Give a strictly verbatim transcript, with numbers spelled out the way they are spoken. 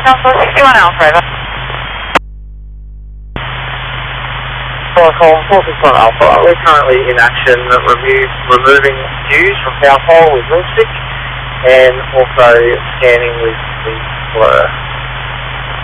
Council sixty-one Alpha, over. Protocol four six one Alpha, we're currently in action review, removing fuse from power pole with Lipstick and also scanning with the blur.